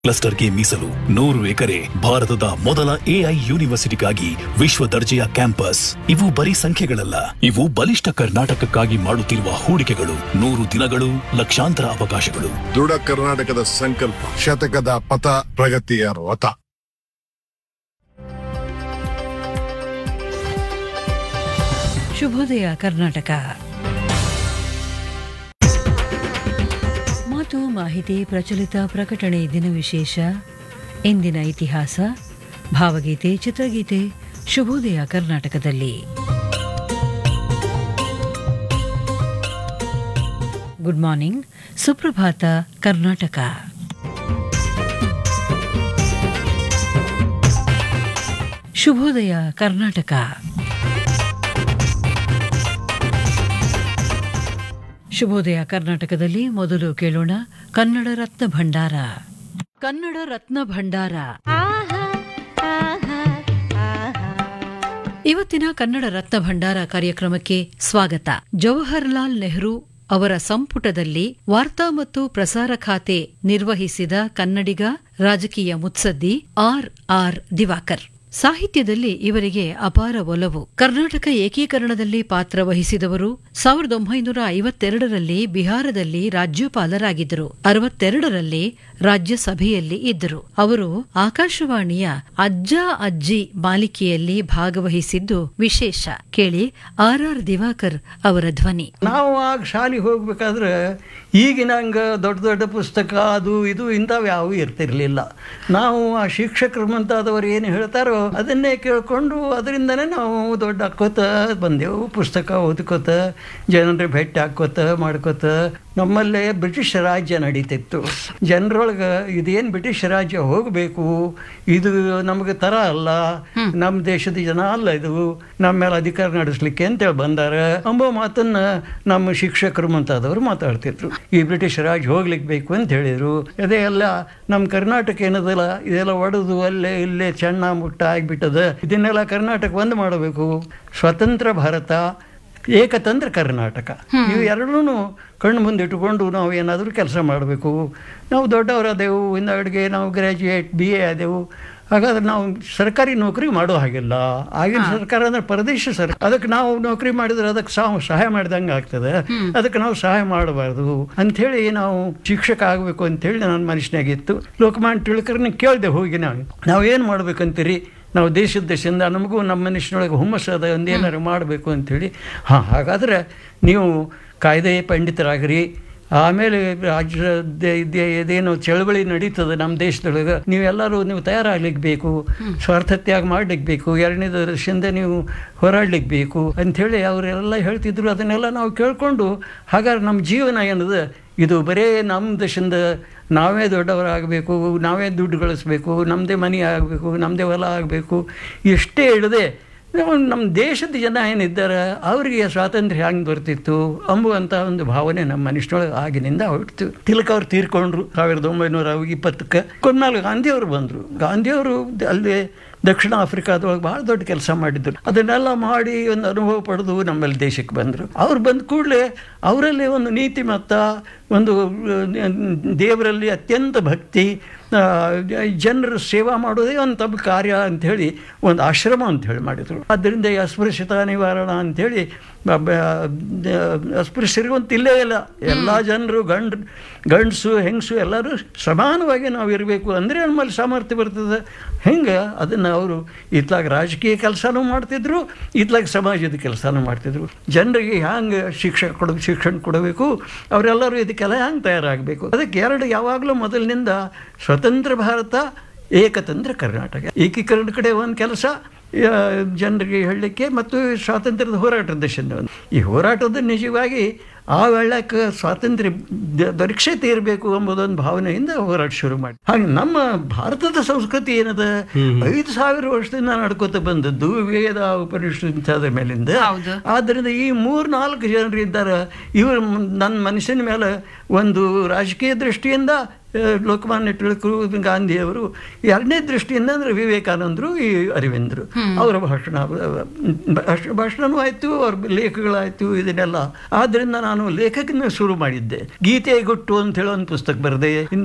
ಕ್ಲಸ್ಟರ್ಗೆ ಮೀಸಲು 100 ಎಕರೆ ಭಾರತದ ಮೊದಲ ಎಐ ಯೂನಿವರ್ಸಿಟಿಗಾಗಿ ವಿಶ್ವ ದರ್ಜೆಯ ಕ್ಯಾಂಪಸ್. ಇವು ಬರೀ ಸಂಖ್ಯೆಗಳಲ್ಲ, ಇವು ಬಲಿಷ್ಠ ಕರ್ನಾಟಕಕ್ಕಾಗಿ ಮಾಡುತ್ತಿರುವ ಹೂಡಿಕೆಗಳು. 100 ದಿನಗಳು, ಲಕ್ಷಾಂತರ ಅವಕಾಶಗಳು. ದೃಢ ಕರ್ನಾಟಕದ ಸಂಕಲ್ಪ, ಶತಕದ ಪಥ, ಪ್ರಗತಿಯ ರಥ. ಶುಭೋದಯ ಕರ್ನಾಟಕ. ಮಾತು ಮಾಹಿತಿ ಪ್ರಚಲಿತ ಪ್ರಕಟಣೆ ದಿನವಿಶೇಷ, ಇಂದಿನ ಇತಿಹಾಸ, ಭಾವಗೀತೆ, ಚಿತ್ರಗೀತೆ, ಶುಭೋದಯ ಕರ್ನಾಟಕದಲ್ಲಿ. ಗುಡ್ ಮಾರ್ನಿಂಗ್, ಸುಪ್ರಭಾತ ಕರ್ನಾಟಕ. ಶುಭೋದಯ ಕರ್ನಾಟಕ. ಶುಭೋದಯ ಕರ್ನಾಟಕದಲ್ಲಿ ಮೊದಲು ಕೇಳೋಣ ಕನ್ನಡ ರತ್ನ ಭಂಡಾರ. ಕನ್ನಡ ರತ್ನ ಭಂಡಾರ. ಇವತ್ತಿನ ಕನ್ನಡ ರತ್ನ ಭಂಡಾರ ಕಾರ್ಯಕ್ರಮಕ್ಕೆ ಸ್ವಾಗತ. ಜವಾಹರಲಾಲ್ ನೆಹರು ಅವರ ಸಂಪುಟದಲ್ಲಿ ವಾರ್ತಾ ಮತ್ತು ಪ್ರಸಾರ ಖಾತೆ ನಿರ್ವಹಿಸಿದ ಕನ್ನಡಿಗ, ರಾಜಕೀಯ ಮುತ್ಸದ್ದಿ ಆರ್ ದಿವಾಕರ್. ಸಾಹಿತ್ಯದಲ್ಲಿ ಇವರಿಗೆ ಅಪಾರ ಒಲವು. ಕರ್ನಾಟಕ ಏಕೀಕರಣದಲ್ಲಿ ಪಾತ್ರ ವಹಿಸಿದವರು. 1952ರಲ್ಲಿ ಬಿಹಾರದಲ್ಲಿ ರಾಜ್ಯಪಾಲರಾಗಿದ್ದರು. 62ರಲ್ಲಿ ರಾಜ್ಯಸಭೆಯಲ್ಲಿ ಇದ್ದರು. ಅವರು ಆಕಾಶವಾಣಿಯ ಅಜ್ಜ ಅಜ್ಜಿ ಮಾಲಿಕೆಯಲ್ಲಿ ಭಾಗವಹಿಸಿದ್ದು ವಿಶೇಷ. ಕೇಳಿ ಆರ್ ದಿವಾಕರ್ ಅವರ ಧ್ವನಿ. ನಾವು ಆಗ ಶಾಲೆಗೆ ಹೋಗ್ಬೇಕಾದ್ರೆ ಈಗಿನ ಹಂಗ ದೊಡ್ಡ ದೊಡ್ಡ ಪುಸ್ತಕ ಅದು ಇದು ಇಂಥವು ಯಾವೂ ಇರ್ತಿರ್ಲಿಲ್ಲ. ನಾವು ಆ ಶಿಕ್ಷಕರು ಮುಂತಾದವರು ಏನು ಹೇಳ್ತಾರೋ ಅದನ್ನೇ ಕೇಳ್ಕೊಂಡು ಅದರಿಂದನೇ ನಾವು ದೊಡ್ಡ ಹಾಕೋತ ಬಂದೆವು. ಪುಸ್ತಕ ಓದ್ಕೋತ, ಜನರ ಭೇಟಿ ಹಾಕೋತ ಮಾಡ್ಕೋತ. ನಮ್ಮಲ್ಲೇ ಬ್ರಿಟಿಷ್ ರಾಜ್ಯ ನಡೀತಿತ್ತು. ಜನರೊಳಗೆ ಇದೇನು ಬ್ರಿಟಿಷ್ ರಾಜ್ಯ ಹೋಗಬೇಕು, ಇದು ನಮಗೆ ಥರ ಅಲ್ಲ, ನಮ್ಮ ದೇಶದ ಜನ ಅಲ್ಲ, ಇದು ನಮ್ಮ ಮೇಲೆ ಅಧಿಕಾರ ನಡೆಸಲಿಕ್ಕೆ ಅಂತೇಳಿ ಬಂದಾರ ಎಂಬ ಮಾತನ್ನು ನಮ್ಮ ಶಿಕ್ಷಕರು ಮುಂತಾದವರು ಮಾತಾಡ್ತಿದ್ರು. ಈ ಬ್ರಿಟಿಷ್ ರಾಜ್ಯ ಹೋಗ್ಲಿಕ್ಕೆ ಬೇಕು ಅಂತ ಹೇಳಿದರು. ಅದೇ ಎಲ್ಲ ನಮ್ಮ ಕರ್ನಾಟಕ ಏನದಲ್ಲ, ಇದೆಲ್ಲ ಒಡೆದು ಅಲ್ಲೇ ಇಲ್ಲೇ ಸಣ್ಣ ಮುಟ್ಟ ಆಗಿಬಿಟ್ಟದ. ಇದನ್ನೆಲ್ಲ ಕರ್ನಾಟಕ ಒಂದು ಮಾಡಬೇಕು. ಸ್ವತಂತ್ರ ಭಾರತ, ಏಕತಂತ್ರ ಕರ್ನಾಟಕ, ಇವು ಎರಡೂ ಕಣ್ಣು ಮುಂದೆ ಇಟ್ಟುಕೊಂಡು ನಾವು ಏನಾದರೂ ಕೆಲಸ ಮಾಡಬೇಕು. ನಾವು ದೊಡ್ಡವರಾದೆವು, ಹಿಂದಗಡೆಗೆ ನಾವು ಗ್ರ್ಯಾಜುಯೇಟ್ BA ಆದೆವು. ಹಾಗಾದ್ರೆ ನಾವು ಸರ್ಕಾರಿ ನೌಕರಿ ಮಾಡೋ ಹಾಗಿಲ್ಲ. ಆಗಿನ ಸರ್ಕಾರ ಅಂದರೆ ಪರದೇಶ ಸರ್ಕಾರ. ಅದಕ್ಕೆ ನಾವು ನೌಕರಿ ಮಾಡಿದ್ರೆ ಅದಕ್ಕೆ ಸಹಾಯ ಮಾಡಿದಂಗೆ ಆಗ್ತದೆ. ಅದಕ್ಕೆ ನಾವು ಸಹಾಯ ಮಾಡಬಾರ್ದು ಅಂಥೇಳಿ ನಾವು ಶಿಕ್ಷಕ ಆಗಬೇಕು ಅಂಥೇಳಿ ನನ್ನ ಮನಸ್ಸಿನಾಗಿತ್ತು. ಲೋಕಮಾನ್ಯ ತಿಲಕರನ್ನ ಕೇಳಿದೆ ಹೋಗಿ, ನಾವೇನು ಮಾಡ್ಬೇಕಂತೀರಿ, ನಾವು ದೇಶದಿಂದ ನಮಗೂ ನಮ್ಮ ಮನುಷ್ಯನೊಳಗೆ ಹುಮ್ಮಸ್ಸದ ಒಂದೇನಾರು ಮಾಡಬೇಕು ಅಂಥೇಳಿ. ಹಾಗಾದರೆ ನೀವು ಕಾಯ್ದೆ ಪಂಡಿತರಾಗ್ರಿ, ಆಮೇಲೆ ಇದೇನು ಚಳವಳಿ ನಡೀತದೆ ನಮ್ಮ ದೇಶದೊಳಗೆ, ನೀವು ತಯಾರಾಗ್ಲಿಕ್ಕೆ ಬೇಕು, ಸ್ವಾರ್ಥತ್ಯಾಗ ಮಾಡ್ಲಿಕ್ಕೆ ಬೇಕು, ಎರಡನೇ ದೇಶದಿಂದ ನೀವು ಹೋರಾಡ್ಲಿಕ್ಕೆ ಬೇಕು ಅಂಥೇಳಿ ಅವರೆಲ್ಲ ಹೇಳ್ತಿದ್ರು. ಅದನ್ನೆಲ್ಲ ನಾವು ಕೇಳಿಕೊಂಡು ಹಾಗಾದ್ರೆ ನಮ್ಮ ಜೀವನ ಏನದು, ಇದು ಬರೇ ನಮ್ಮ ದೇಶದಿಂದ ನಾವೇ ದೊಡ್ಡವರಾಗಬೇಕು, ನಾವೇ ದುಡ್ಡು ಗಳಿಸ್ಬೇಕು, ನಮ್ಮದೇ ಮನೆ ಆಗಬೇಕು, ನಮ್ಮದೇ ಹೊಲ ಆಗಬೇಕು, ಇಷ್ಟೇ ಇಡದೆ ನಮ್ಮ ದೇಶದ ಜನ ಏನಿದ್ದಾರೆ ಅವರಿಗೆ ಸ್ವಾತಂತ್ರ್ಯ ಹೆಂಗೆ ಬರ್ತಿತ್ತು ಅಂಬುವಂಥ ಒಂದು ಭಾವನೆ ನಮ್ಮ ಮನುಷ್ಯನೊಳಗೆ ಆಗಿನಿಂದ ಹೊರಟಿತು. ತಿಲಕ್ ಅವ್ರು ತೀರ್ಕೊಂಡ್ರು 1920ಕ್ಕೆ. ಕೊನೆಯಲ್ಲಿ ಗಾಂಧಿಯವರು ಬಂದರು. ಗಾಂಧಿಯವರು ಅಲ್ಲಿ ದಕ್ಷಿಣ ಆಫ್ರಿಕಾದೊಳಗೆ ಭಾಳ ದೊಡ್ಡ ಕೆಲಸ ಮಾಡಿದ್ರು. ಅದನ್ನೆಲ್ಲ ಮಾಡಿ ಒಂದು ಅನುಭವ ಪಡೆದು ನಮ್ಮಲ್ಲಿ ದೇಶಕ್ಕೆ ಬಂದರು. ಅವ್ರು ಬಂದ ಕೂಡಲೇ ಅವರಲ್ಲಿ ಒಂದು ನೀತಿ ಮತ್ತ, ಒಂದು ದೇವರಲ್ಲಿ ಅತ್ಯಂತ ಭಕ್ತಿ, ಜನರ ಸೇವಾ ಮಾಡೋದೇ ಒಂದು ತಮ್ಮ ಕಾರ್ಯ ಅಂಥೇಳಿ ಒಂದು ಆಶ್ರಮ ಅಂಥೇಳಿ ಮಾಡಿದರು. ಆದ್ದರಿಂದ ಈ ಅಸ್ಪೃಶ್ಯತಾ ನಿವಾರಣ ಅಂಥೇಳಿ, ಅಸ್ಪೃಶ್ಯರಿಗಂತ ಇಲ್ಲೇ ಇಲ್ಲ, ಎಲ್ಲ ಜನರು ಗಂಡಸು ಹೆಂಗಸು ಎಲ್ಲರೂ ಸಮಾನವಾಗಿ ನಾವು ಇರಬೇಕು ಅಂದರೆ ನಮ್ಮಲ್ಲಿ ಸಾಮರ್ಥ್ಯ ಬರ್ತದೆ. ಹೆಂಗೆ ಅದನ್ನು ಅವರು ಇತ್ಲಾಗ ರಾಜಕೀಯ ಕೆಲಸನೂ ಮಾಡ್ತಿದ್ರು, ಇತ್ಲಾಗ ಸಮಾಜದ ಕೆಲಸನೂ ಮಾಡ್ತಿದ್ರು. ಜನರಿಗೆ ಹ್ಯಾಂಗೆ ಶಿಕ್ಷಣ ಕೊಡಬೇಕು, ಅವರೆಲ್ಲರೂ ಇದಕ್ಕೆಲ್ಲ ಹ್ಯಾಂಗೆ ತಯಾರಾಗಬೇಕು. ಅದಕ್ಕೆ ಎರಡು ಯಾವಾಗಲೂ ಮೊದಲಿನಿಂದ ಸ್ವತಂತ್ರ ಭಾರತ, ಏಕತಂತ್ರ ಕರ್ನಾಟಕ, ಏಕೀಕರಣ ಕಡೆ ಒಂದು ಕೆಲಸ ಜನರಿಗೆ ಹೇಳಲಿಕ್ಕೆ, ಮತ್ತು ಸ್ವಾತಂತ್ರ್ಯದ ಹೋರಾಟದ ದೇಶದಿಂದ ಈ ಹೋರಾಟದ ನಿಜವಾಗಿ ಆ ವೇಳಕ್ಕೆ ಸ್ವಾತಂತ್ರ್ಯ ದೊರಕ್ಷತೆ ಇರಬೇಕು ಎಂಬುದೊಂದು ಭಾವನೆಯಿಂದ ಹೋರಾಟ ಶುರು ಮಾಡಿ. ಹಾಗೆ ನಮ್ಮ ಭಾರತದ ಸಂಸ್ಕೃತಿ ಏನದ 5000 ವರ್ಷದಿಂದ ನಡ್ಕೋತ ಬಂದದ್ದು ವೇದ ಉಪನಿಷದ ಮೇಲಿಂದ. ಆದ್ದರಿಂದ ಈ 3-4 ಜನರು ಇದ್ದಾರೆ. ಇವರು ನನ್ನ ಮನುಷ್ಯನ ಮೇಲೆ ಒಂದು ರಾಜಕೀಯ ದೃಷ್ಟಿಯಿಂದ ಲೋಕಮಾನ್ಯ ತಿಲಕರು, ಗಾಂಧಿಯವರು, ಎರಡನೇ ದೃಷ್ಟಿಯಿಂದ ಅಂದರೆ ವಿವೇಕಾನಂದರು, ಈ ಅರವಿಂದರು ಅವರ ಭಾಷಣವೂ ಆಯಿತು, ಅವ್ರ ಲೇಖಗಳಾಯಿತು, ಇದನ್ನೆಲ್ಲ. ಆದ್ದರಿಂದ ನಾನು ಲೇಖಕನ ಶುರು ಮಾಡಿದ್ದೆ. ಗೀತೆ ಗುಟ್ಟು ಅಂತ ಹೇಳೋ ಒಂದು ಪುಸ್ತಕ ಬರೆದೆ.